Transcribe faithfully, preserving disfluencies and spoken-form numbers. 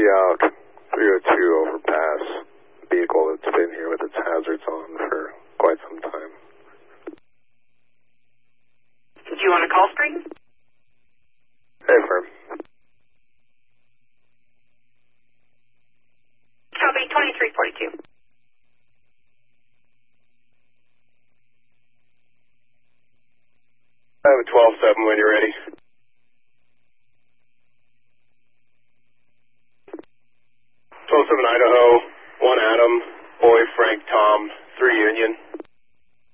out three oh two overpass vehicle that's been here with its hazards on for quite some time. Did you want to call Spring? Hey, firm. Copy, twenty-three forty-two. I have a twelve seven when you're ready. twelve seven Idaho,